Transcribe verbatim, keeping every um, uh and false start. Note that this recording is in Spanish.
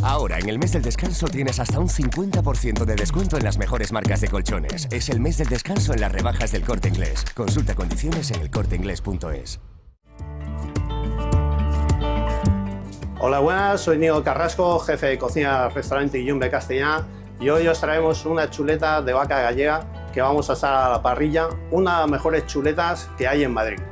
Ahora, en el mes del descanso tienes hasta un cincuenta por ciento de descuento en las mejores marcas de colchones. Es el mes del descanso en las rebajas del Corte Inglés. Consulta condiciones en el corte inglés punto es. Hola, buenas, soy Diego Carrasco, jefe de cocina del restaurante Yumbe Castellá, y hoy os traemos una chuleta de vaca gallega que vamos a asar a la parrilla, una de las mejores chuletas que hay en Madrid.